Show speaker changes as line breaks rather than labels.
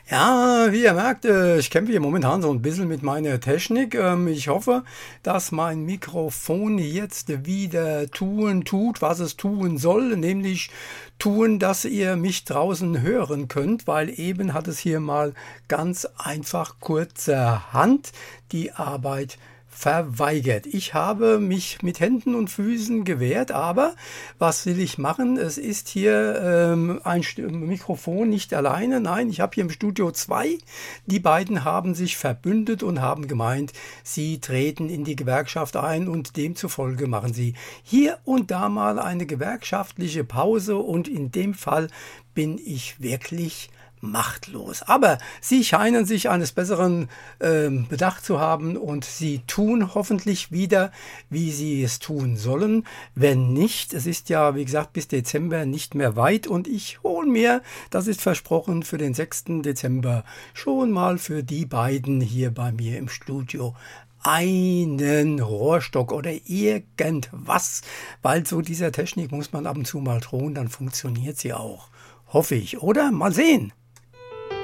Ja, wie ihr merkt, ich kämpfe hier momentan so ein bisschen mit meiner Technik. Ich hoffe, dass mein Mikrofon jetzt wieder tut, was es tun soll, nämlich tun, dass ihr mich draußen hören könnt, weil eben hat es hier mal ganz einfach kurzerhand die Arbeit verweigert. Ich habe mich mit Händen und Füßen gewehrt, aber was will ich machen? Es ist hier Mikrofon nicht alleine. Nein, ich habe hier im Studio zwei. Die beiden haben sich verbündet und haben gemeint, sie treten in die Gewerkschaft ein und demzufolge machen sie hier und da mal eine gewerkschaftliche Pause und in dem Fall bin ich wirklich machtlos. Aber sie scheinen sich eines Besseren bedacht zu haben und sie tun hoffentlich wieder, wie sie es tun sollen. Wenn nicht, es ist ja, wie gesagt, bis Dezember nicht mehr weit und ich hole mir, das ist versprochen, für den 6. Dezember schon mal für die beiden hier bei mir im Studio einen Rohrstock oder irgendwas, weil so dieser Technik muss man ab und zu mal drohen, dann funktioniert sie auch. Hoffe ich, oder? Mal sehen.